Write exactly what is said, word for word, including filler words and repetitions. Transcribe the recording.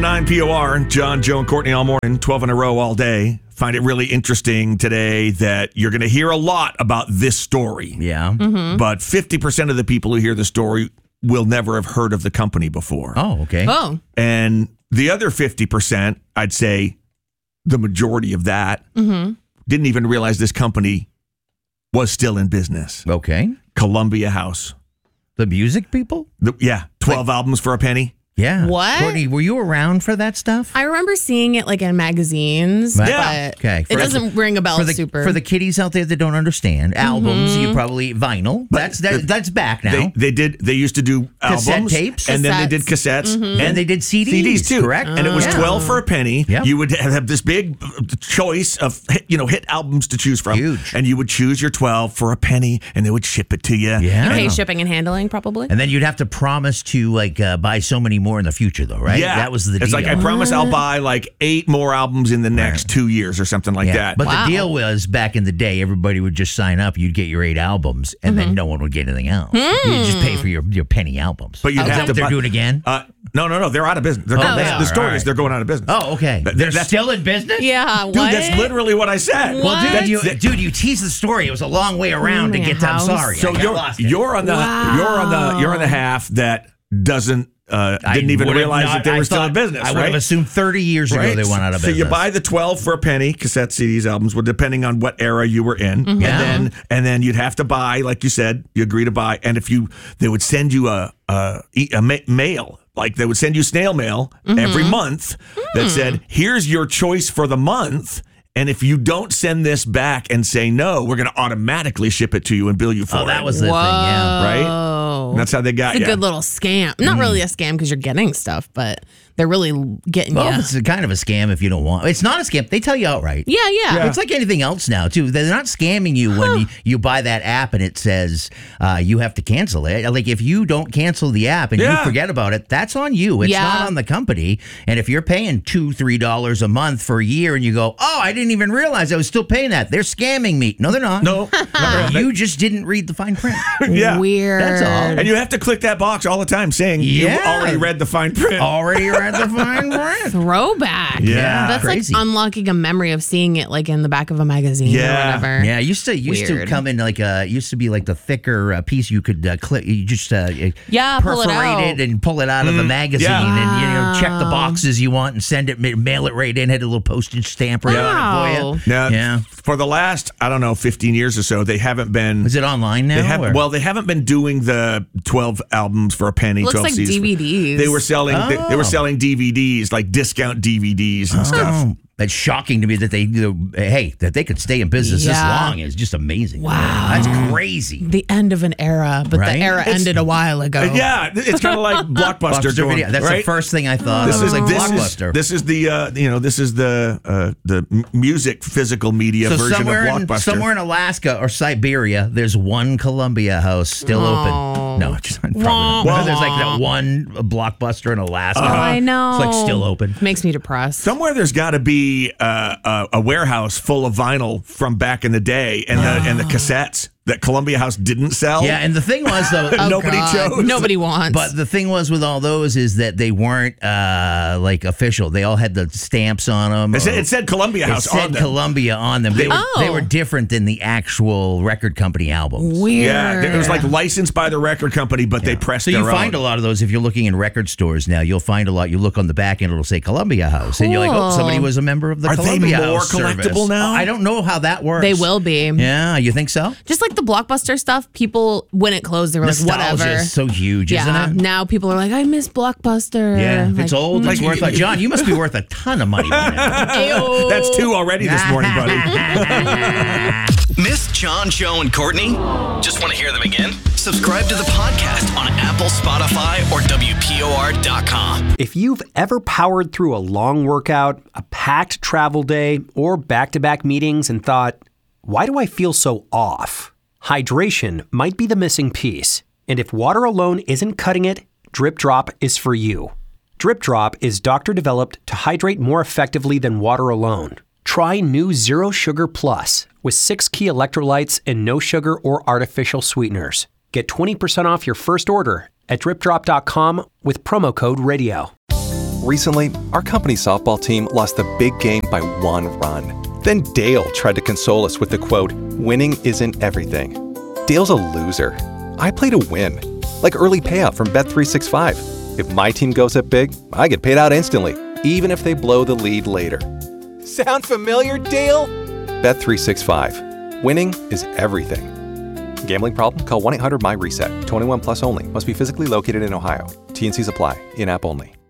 nine P O R, John, Joe, and Courtney all morning, twelve in a row all day. Find it really interesting today that you're going to hear a lot about this story. Yeah. Mm-hmm. But fifty percent of the people who hear the story will never have heard of the company before. Oh, okay. Oh. And the other fifty percent, I'd say the majority of that, Mm-hmm. didn't even realize this company was still in business. Okay. Columbia House. The music people? The, yeah, twelve albums for a penny. Yeah. What? Courtney, were you around for that stuff? I remember seeing it like in magazines, Right. Yeah. but Okay. it For- doesn't ring a bell For the, super. for the kiddies out there that don't understand, albums, you probably vinyl. That's that, that's back now. They they did they used to do Cassette albums tapes? and then they did cassettes and they did C Ds. C Ds too, correct? And it was Yeah. twelve for a penny. Yep. You would have this big choice of hit, you know hit albums to choose from, Huge. and you would choose your twelve for a penny, and they would ship it to you. Yeah. you pay shipping and handling, probably. And then you'd have to promise to like uh, buy so many more in the future, though, right? Yeah, That was the it's deal. like I promise I'll buy like eight more albums in the next Right. two years or something like Yeah. that. But Wow. the deal was back in the day, everybody would just sign up. You'd get your eight albums, and then no one would get anything else. You'd just pay for your, your penny albums. But you'd Is have that to what they're buy- doing again? uh, no, no, no, they're out of business. They're Oh, going, they the are, story all is right. they're going out of business. Oh, okay. But They're that's- still in business? yeah, Dude, what? that's literally what I said. Well, dude, What? you, dude, you teased the story. It was a long way around to Mm, get to. I'm house. sorry. So I got you're lost it. you're on the Wow. you're on the you're on the half that doesn't uh, I didn't even would have realize not- that they I were still thought- in business. I would right? have assumed thirty years ago Right? they went out of so business. you buy the twelve for a penny cassette C Ds albums, well, depending on what era you were in, and Yeah. then and then you'd have to buy, like you said, you agree to buy, and if you they would send you a a, a ma- mail. Like they would send you snail mail every month that said, "Here's your choice for the month." And if you don't send this back and say no, we're going to automatically ship it to you and bill you for it. Oh, that was the Whoa. thing, yeah. right. And that's how they got It's a you. good little scam. Not really a scam because you're getting stuff, but they're really getting Well, you. it's a kind of a scam if you don't want. It's not a scam. They tell you outright. Yeah, yeah. Yeah. It's like anything else now, too. They're not scamming you when you, you buy that app and it says uh, you have to cancel it. Like, if you don't cancel the app and Yeah. you forget about it, that's on you. It's Yeah. not on the company. And if you're paying two, three dollars a month for a year and you go, oh, I didn't even realize I was still paying that. They're scamming me. No, they're not. No, not really. You just didn't read the fine print. yeah. Weird. That's all. And you have to click that box all the time saying Yeah. you already read the fine print. Already read the fine print. Throwback. Yeah. That's Crazy. like unlocking a memory of seeing it like in the back of a magazine Yeah. or whatever. Yeah, it used to used to Weird. come in like a used to be like the thicker uh, piece you could uh, click. You just uh, Yeah, pull it perforate out. it and pull it out of the magazine yeah. and you know check the boxes you want and send it, ma- mail it right in. Had a little postage stamp right on it for Wow. you. Now, Yeah. for the last, I don't know, fifteen years or so, they haven't been. Is it online now? They have, or- well, they haven't been doing the twelve albums for a penny. Looks twelve like C Ds. D V Ds. They were selling. They, they were Oh. selling D V Ds, like discount D V Ds and stuff. Oh, that's shocking to me that they you know, hey that they could stay in business this Yeah. long is just amazing. Wow. That's crazy. The end of an era, but Right? the era It's- ended a while ago. Uh, yeah, it's kind of like Blockbuster. Blockbuster going, video. That's right? the first thing I thought. This I was is like this Blockbuster. is this is the uh, you know this is the uh, the m- music physical media So version of somewhere in, Blockbuster. somewhere in Alaska or Siberia, there's one Columbia House still Oh. open. No, just probably Wah, not. There's like wah. that one Blockbuster in Alaska. Oh, I know. It's like still open. Makes me depressed. Somewhere there's got to be uh, a, a warehouse full of vinyl from back in the day, and the and the cassettes that Columbia House didn't sell. Yeah, and the thing was though, Oh, nobody God. chose. Nobody wants. but the thing was with all those is that they weren't uh, like official. They all had the stamps on them. It said, it said Columbia It House said on them. Columbia on them. They were, Oh. they were different than the actual record company albums. Weird. Yeah, it was like licensed by the record company, but they pressed So their you find own. a lot of those if you're looking in record stores now. You'll find a lot. You look on the back end, it'll say Columbia House, and you're like, oh, Cool. somebody was a member of the Are they Columbia more House collectible service. now? I don't know how that works. They will be. Yeah, you think so? Just like the Blockbuster stuff, people, when it closed, they were like, Nostalgia whatever. is so huge, yeah. isn't it? Now people are like, I miss Blockbuster. Yeah, if Like, it's old, it's Like, worth like John. You must be worth a ton of money by now. Ew. That's two already this morning, buddy. Miss John, Joe, and Courtney? Just want to hear them again? Subscribe to the podcast on Apple, Spotify, or W P O R dot com. If you've ever powered through a long workout, a packed travel day, or back-to-back meetings and thought, why do I feel so off? Hydration might be the missing piece. And if water alone isn't cutting it, Drip Drop is for you. Drip Drop is doctor-developed to hydrate more effectively than water alone. Try new Zero Sugar Plus with six key electrolytes and no sugar or artificial sweeteners. Get twenty percent off your first order at drip drop dot com with promo code radio. Recently, our company softball team lost the big game by one run. Then Dale tried to console us with the quote, "Winning isn't everything." Dale's a loser. I play to win. Like early payout from Bet three sixty-five. If my team goes up big, I get paid out instantly, even if they blow the lead later. Sound familiar, Dale? Bet three sixty-five. Winning is everything. Gambling problem? Call one eight hundred M Y RESET. twenty-one plus only. Must be physically located in Ohio. T and C's apply. In-app only.